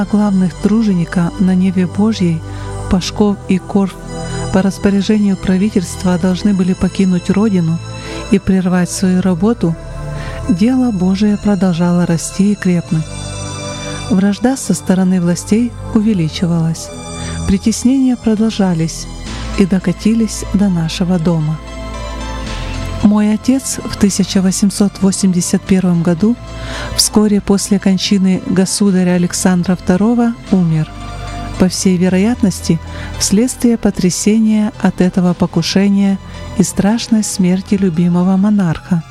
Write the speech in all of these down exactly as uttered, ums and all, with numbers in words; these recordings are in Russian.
главных труженика на Неве Божьей, Пашков и Корф, по распоряжению правительства должны были покинуть родину и прервать свою работу, дело Божие продолжало расти и крепнуть. Вражда со стороны властей увеличивалась, притеснения продолжались и докатились до нашего дома. Мой отец в тысяча восемьсот восемьдесят первом году, вскоре после кончины государя Александра второго, умер, по всей вероятности, вследствие потрясения от этого покушения и страшной смерти любимого монарха.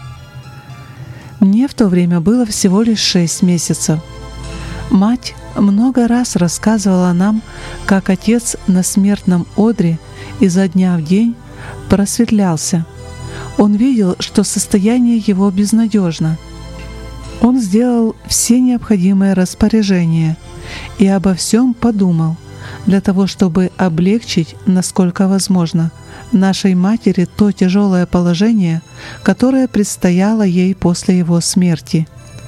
Мне в то время было всего лишь шесть месяцев. Мать много раз рассказывала нам, как отец на смертном одре изо дня в день просветлялся. Он видел, что состояние его безнадежно. Он сделал все необходимые распоряжения и обо всем подумал, для того, чтобы облегчить, насколько возможно, нашей матери то тяжелое положение, которое предстояло ей после его смерти.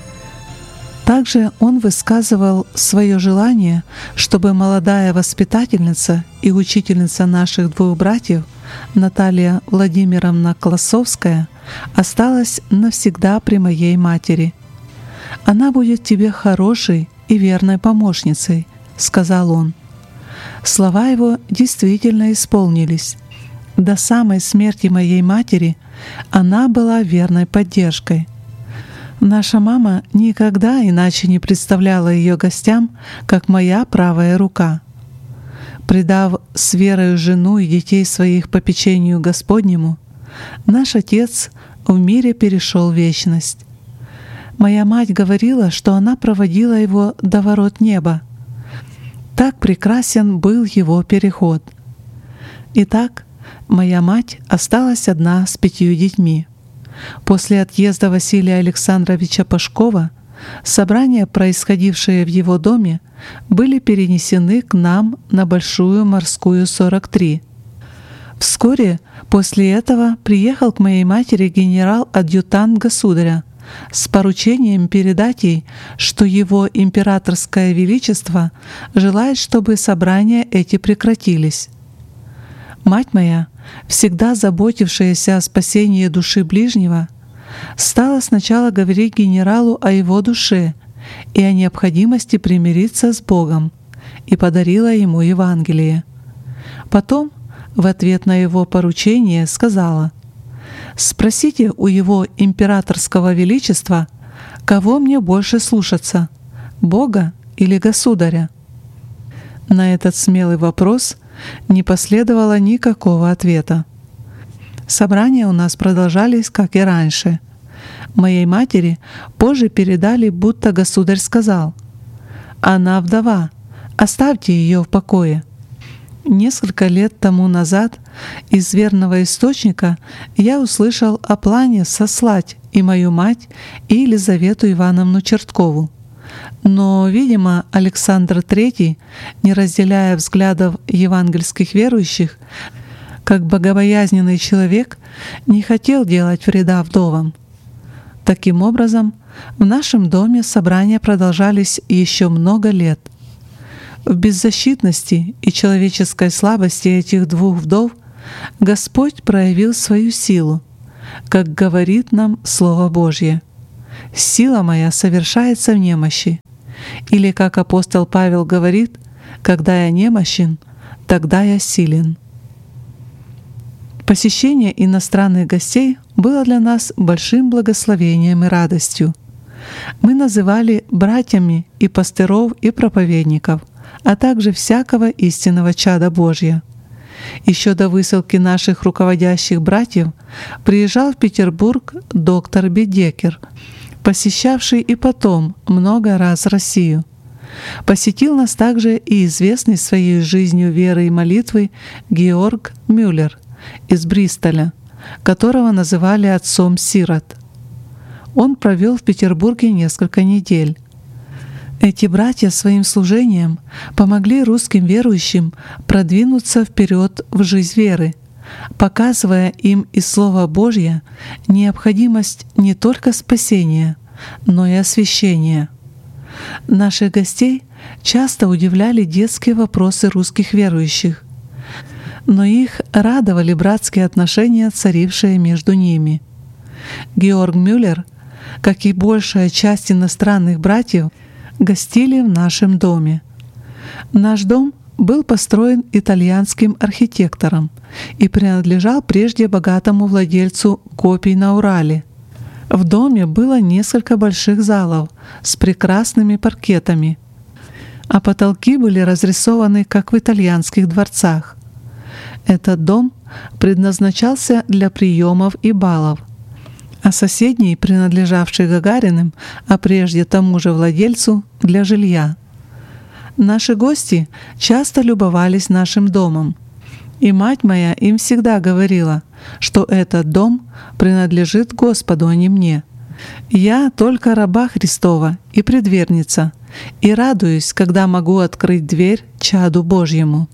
Также он высказывал свое желание, чтобы молодая воспитательница и учительница наших двух братьев, Наталья Владимировна Классовская, осталась навсегда при моей матери. «Она будет тебе хорошей и верной помощницей», — сказал он. Слова его действительно исполнились. До самой смерти моей матери она была верной поддержкой. Наша мама никогда иначе не представляла ее гостям, как моя правая рука. Предав с верою жену и детей своих попечению Господнему, наш отец в мире перешел в вечность. Моя мать говорила, что она проводила его до ворот неба. Так прекрасен был его переход. Итак, моя мать осталась одна с пятью детьми. После отъезда Василия Александровича Пашкова собрания, происходившие в его доме, были перенесены к нам на Большую Морскую, сорок три. Вскоре после этого приехал к моей матери генерал-адъютант государя с поручением передать ей, что его императорское величество желает, чтобы собрания эти прекратились. Мать моя, всегда заботившаяся о спасении души ближнего, стала сначала говорить генералу о его душе и о необходимости примириться с Богом, и подарила ему Евангелие. Потом, в ответ на его поручение, сказала: «Спросите у его императорского величества, кого мне больше слушаться, Бога или государя?» На этот смелый вопрос не последовало никакого ответа. Собрания у нас продолжались, как и раньше. Моей матери позже передали, будто государь сказал: «Она вдова, оставьте ее в покое». Несколько лет тому назад из верного источника я услышал о плане сослать и мою мать, и Елизавету Ивановну Черткову. Но, видимо, Александр третий, не разделяя взглядов евангельских верующих, как богобоязненный человек, не хотел делать вреда вдовам. Таким образом, в нашем доме собрания продолжались еще много лет. В беззащитности и человеческой слабости этих двух вдов Господь проявил свою силу, как говорит нам Слово Божье: «Сила моя совершается в немощи». Или, как апостол Павел говорит: «Когда я немощен, тогда я силен». Посещение иностранных гостей было для нас большим благословением и радостью. Мы называли братьями и пастыров, и проповедников, а также всякого истинного чада Божья. Еще до высылки наших руководящих братьев приезжал в Петербург доктор Бедекер, посещавший и потом много раз Россию. Посетил нас также и известный своей жизнью, верой и молитвой Георг Мюллер из Бристоля, которого называли отцом сирот. Он провел в Петербурге несколько недель. Эти братья своим служением помогли русским верующим продвинуться вперед в жизнь веры, показывая им из Слова Божья необходимость не только спасения, но и освящения. Наших гостей часто удивляли детские вопросы русских верующих, но их радовали братские отношения, царившие между ними. Георг Мюллер, как и большая часть иностранных братьев, гостили в нашем доме. Наш дом был построен итальянским архитектором и принадлежал прежде богатому владельцу копий на Урале. В доме было несколько больших залов с прекрасными паркетами, а потолки были разрисованы, как в итальянских дворцах. Этот дом предназначался для приемов и балов, а соседний, принадлежавший Гагариным, а прежде тому же владельцу, для жилья. Наши гости часто любовались нашим домом, и мать моя им всегда говорила, что этот дом принадлежит Господу, а не мне. Я только раба Христова и предверница, и радуюсь, когда могу открыть дверь чаду Божьему.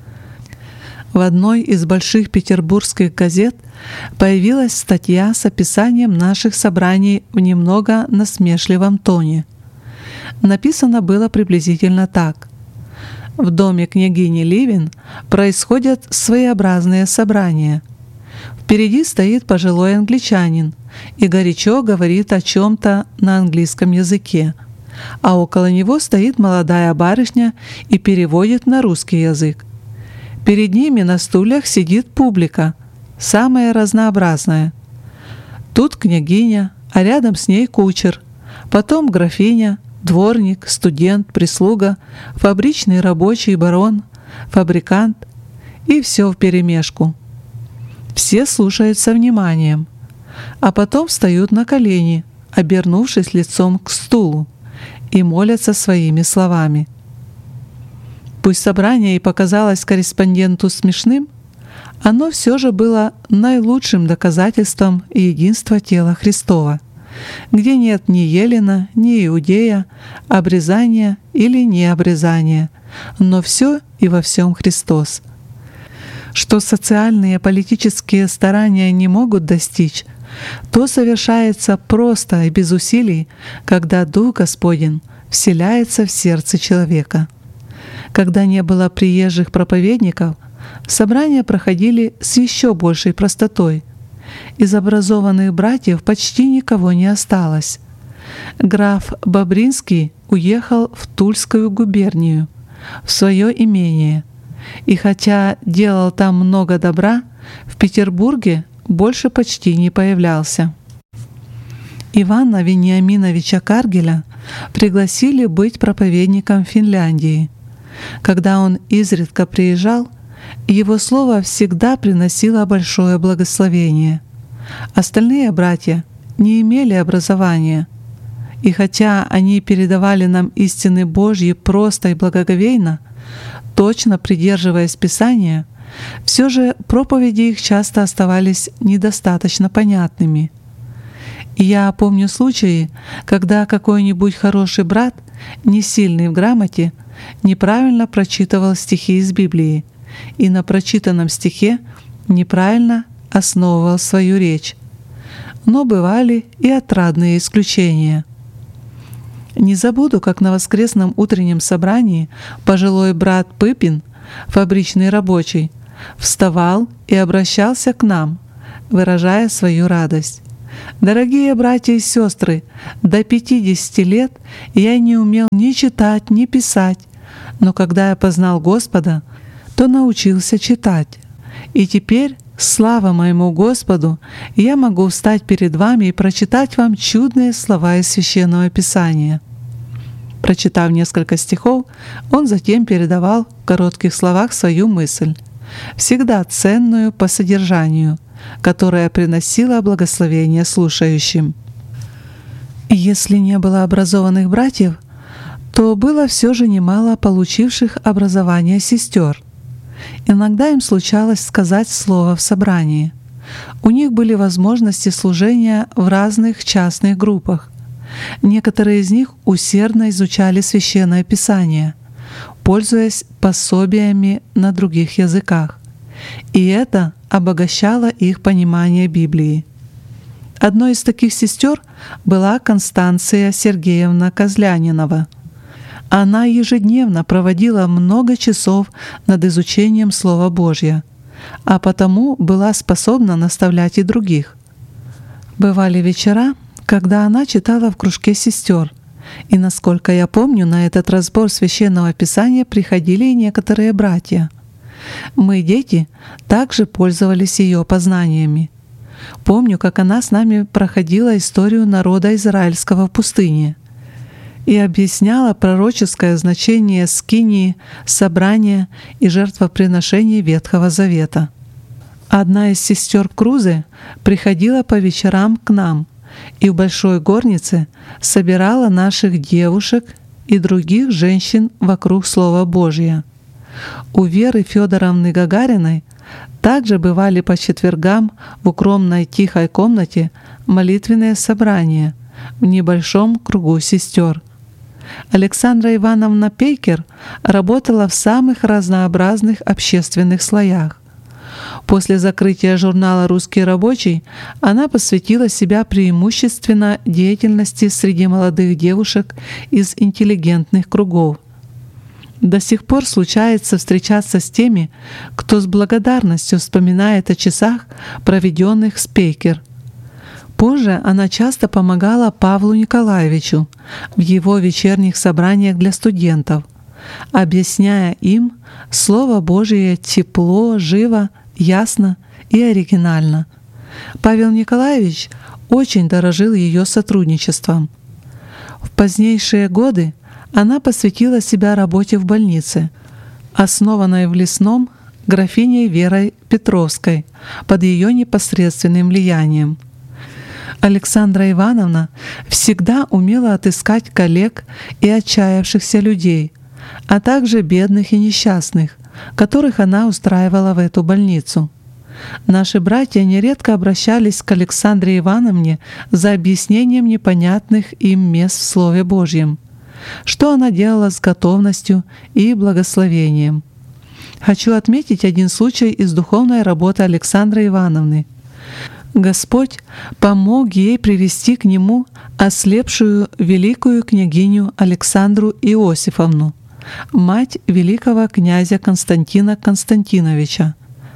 В одной из больших петербургских газет появилась статья с описанием наших собраний в немного насмешливом тоне. Написано было приблизительно так. В доме княгини Ливин происходят своеобразные собрания. Впереди стоит пожилой англичанин и горячо говорит о чем-то на английском языке, а около него стоит молодая барышня и переводит на русский язык. Перед ними на стульях сидит публика, самая разнообразная. Тут княгиня, а рядом с ней кучер, потом графиня, дворник, студент, прислуга, фабричный рабочий, барон, фабрикант, и все вперемешку. Все слушают со вниманием, а потом встают на колени, обернувшись лицом к стулу, и молятся своими словами. Пусть собрание и показалось корреспонденту смешным, оно все же было наилучшим доказательством единства тела Христова, где нет ни Елена, ни Иудея, обрезания или необрезания, но все и во всем Христос. Что социальные и политические старания не могут достичь, то совершается просто и без усилий, когда Дух Господень вселяется в сердце человека. Когда не было приезжих проповедников, собрания проходили с еще большей простотой. Из образованных братьев почти никого не осталось. Граф Бобринский уехал в Тульскую губернию, в свое имение, и хотя делал там много добра, в Петербурге больше почти не появлялся. Ивана Вениаминовича Каргеля пригласили быть проповедником в Финляндии. Когда он изредка приезжал, его слово всегда приносило большое благословение. Остальные братья не имели образования, и хотя они передавали нам истины Божьи просто и благоговейно, точно придерживаясь Писания, все же проповеди их часто оставались недостаточно понятными. И я помню случаи, когда какой-нибудь хороший брат, не сильный в грамоте, неправильно прочитывал стихи из Библии и на прочитанном стихе неправильно основывал свою речь. Но бывали и отрадные исключения. Не забуду, как на воскресном утреннем собрании пожилой брат Пыпин, фабричный рабочий, вставал и обращался к нам, выражая свою радость. «Дорогие братья и сестры, до пятидесяти лет я не умел ни читать, ни писать, но когда я познал Господа, то научился читать. И теперь, слава моему Господу, я могу встать перед вами и прочитать вам чудные слова из Священного Писания». Прочитав несколько стихов, он затем передавал в коротких словах свою мысль, всегда ценную по содержанию, которая приносила благословение слушающим. Если не было образованных братьев, то было все же немало получивших образование сестер. Иногда им случалось сказать слово в собрании. У них были возможности служения в разных частных группах. Некоторые из них усердно изучали Священное Писание, пользуясь пособиями на других языках, и это обогащало их понимание Библии. Одной из таких сестер была Констанция Сергеевна Козлянинова. Она ежедневно проводила много часов над изучением Слова Божьего, а потому была способна наставлять и других. Бывали вечера, когда она читала в кружке сестер, и, насколько я помню, на этот разбор Священного Писания приходили и некоторые братья. Мы, дети, также пользовались ее познаниями. Помню, как она с нами проходила историю народа израильского в пустыне и объясняла пророческое значение скинии, собрания и жертвоприношений Ветхого Завета. Одна из сестер Крузы приходила по вечерам к нам и в большой горнице собирала наших девушек и других женщин вокруг Слова Божия. У Веры Федоровны Гагариной также бывали по четвергам в укромной тихой комнате молитвенные собрания в небольшом кругу сестер. Александра Ивановна Пейкер работала в самых разнообразных общественных слоях. После закрытия журнала «Русский рабочий» она посвятила себя преимущественно деятельности среди молодых девушек из интеллигентных кругов. До сих пор случается встречаться с теми, кто с благодарностью вспоминает о часах, проведенных с Пейкер. Позже она часто помогала Павлу Николаевичу в его вечерних собраниях для студентов, объясняя им Слово Божие тепло, живо, ясно и оригинально. Павел Николаевич очень дорожил ее сотрудничеством. В позднейшие годы она посвятила себя работе в больнице, основанной в Лесном графиней Верой Петровской под ее непосредственным влиянием. Александра Ивановна всегда умела отыскать коллег и отчаявшихся людей, а также бедных и несчастных, которых она устраивала в эту больницу. Наши братья нередко обращались к Александре Ивановне за объяснением непонятных им мест в Слове Божьем, что она делала с готовностью и благословением. Хочу отметить один случай из духовной работы Александры Ивановны. Господь помог ей привести к Нему ослепшую великую княгиню Александру Иосифовну, мать великого князя Константина Константиновича.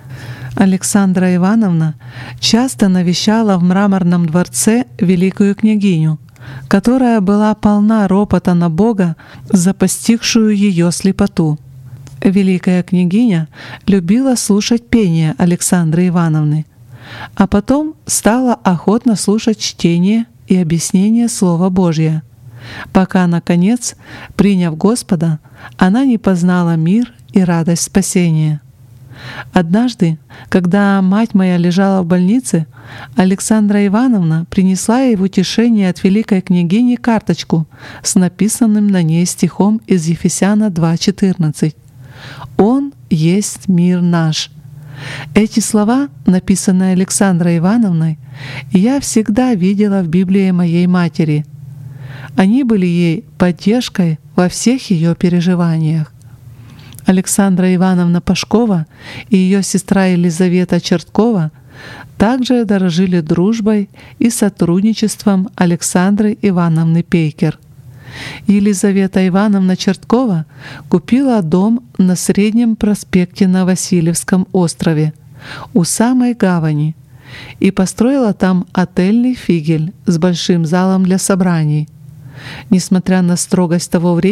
Александра Ивановна часто навещала в Мраморном дворце великую княгиню, которая была полна ропота на Бога за постигшую ее слепоту. Великая княгиня любила слушать пение Александры Ивановны, а потом стала охотно слушать чтение и объяснение Слова Божия, пока, наконец, приняв Господа, она не познала мир и радость спасения. Однажды, когда мать моя лежала в больнице, Александра Ивановна принесла ей в утешение от великой княгини карточку с написанным на ней стихом из Ефесяна два четырнадцать. «Он есть мир наш». Эти слова, написанные Александрой Ивановной, я всегда видела в Библии моей матери. Они были ей поддержкой во всех ее переживаниях. Александра Ивановна Пашкова и ее сестра Елизавета Черткова также дорожили дружбой и сотрудничеством Александры Ивановны Пейкер. Елизавета Ивановна Черткова купила дом на Среднем проспекте на Васильевском острове, у самой гавани, и построила там отельный флигель с большим залом для собраний. Несмотря на строгость того времени,